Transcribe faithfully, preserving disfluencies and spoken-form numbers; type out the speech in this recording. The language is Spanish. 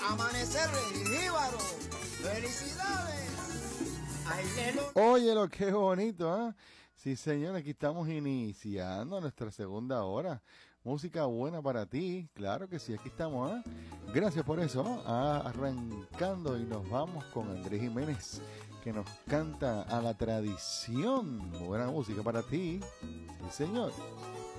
Amanecer Jíbaro. ¡Felicidades! Ay, Oye, lo que bonito, ¿eh? Sí, señor, aquí estamos iniciando nuestra segunda hora. Música buena para ti, claro que sí, aquí estamos, ¿eh? Gracias por eso, ah, arrancando y nos vamos con Andrés Jiménez, que nos canta a la tradición. Buena música para ti, sí, señor.